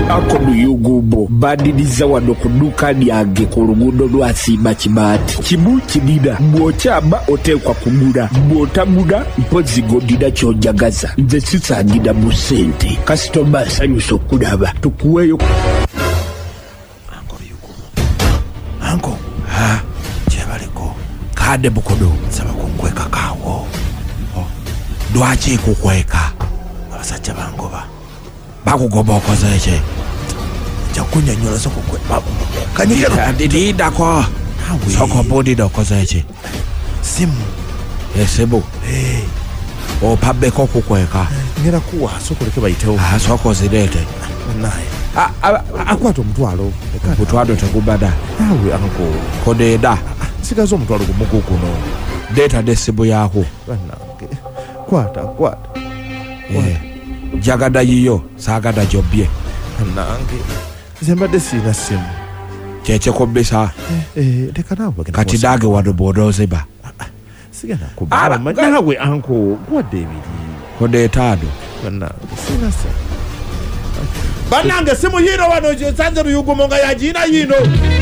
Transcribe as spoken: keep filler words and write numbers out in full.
Ako Luyugubo badiriza wano ku dduuka lyange ku luguudo lwa Simba Kibaati. Kimu kidira bw'okyama oteekwa kugula, bw'otagula mpozi godira ky'ojagaza. Nze sisaanira mu ssente. Kasitoma asanyusa okulaba tukuweeyo. Anko Luyugubo. Anko. Ha? Kyebaleko. Kadde bukodo nsaba kunkweka kaawo. Lwaki kukweka? Abasajja bangoba. Bakugoba okoze ki? Jakunyonyola soko kwe. Kanyikira ndida ko. Soko bodi dokoze ki? Simu. Esimu. Eh. Opabe ko kukweka. Ngera kuwa soko leke bayitewo. Ah soko zirete. Naye. Ah akwato mutwalo. Mutwalo tekubada. Awe anko. Kodeda. Sikazo omutwalo gumugo kuno. Data desibu yako. Banange. Kwata kwata. Eh. Jagada yiyo sagada jobye. Nange. Zemba desina simu. Cheche kobisa. Eh eh leka nawe. Kati dage wado bodoze ba. Sigana kubala. Nawe anko kwa David. Kode tado. Banange sina simu. Banange simu hiro wano sanze Luyugumo nga yajina yino.